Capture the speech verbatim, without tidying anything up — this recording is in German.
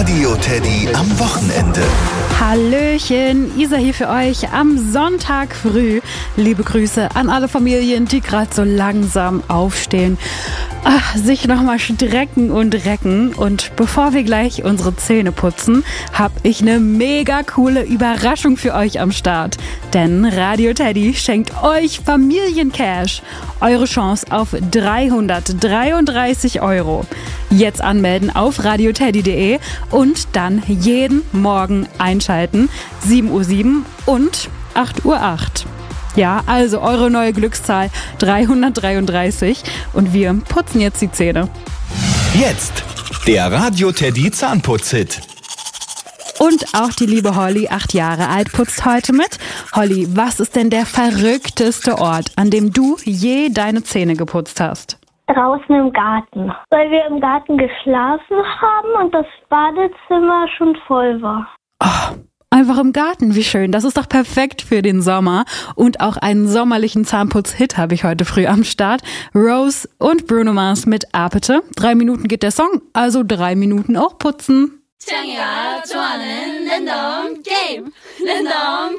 Radio Teddy am Wochenende. Hallöchen, Isa hier für euch am Sonntag früh. Liebe Grüße an alle Familien, die gerade so langsam aufstehen, ach, sich nochmal strecken und recken. Und bevor wir gleich unsere Zähne putzen, habe ich eine mega coole Überraschung für euch am Start. Denn Radio Teddy schenkt euch Familiencash. Eure Chance auf dreihundertdreiunddreißig Euro. Jetzt anmelden auf radioteddy punkt de und dann jeden Morgen einschalten. sieben Uhr sieben und acht Uhr acht. Ja, also eure neue Glückszahl dreihundertdreiunddreißig und wir putzen jetzt die Zähne. Jetzt der Radio Teddy Zahnputz-Hit. Und auch die liebe Holly, acht Jahre alt, putzt heute mit. Holly, was ist denn der verrückteste Ort, an dem du je deine Zähne geputzt hast? Draußen im Garten, weil wir im Garten geschlafen haben und das Badezimmer schon voll war. Oh, einfach im Garten, wie schön. Das ist doch perfekt für den Sommer. Und auch einen sommerlichen Zahnputz-Hit habe ich heute früh am Start. Rose und Bruno Mars mit Apete. Drei Minuten geht der Song, also drei Minuten auch putzen. 창이가 좋아하는 랜덤 게임 랜덤